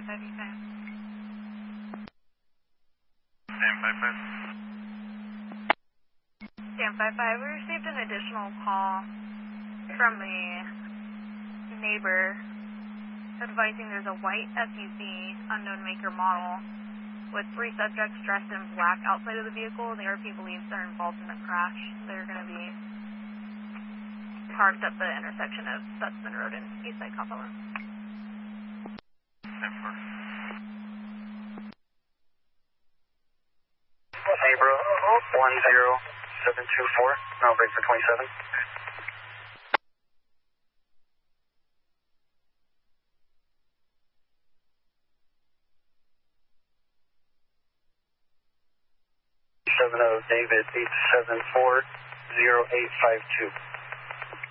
55 UK. Sam 55. Sam 55, we received an additional call from a neighbor advising there's a white SUV, unknown maker model, with 3 subjects dressed in black outside of the vehicle. The RP believes they're involved in a crash. They're going to be parked at the intersection of Stutzman Road and Eastside Capella. Neighbor 10724, now break for 27. David 8740852.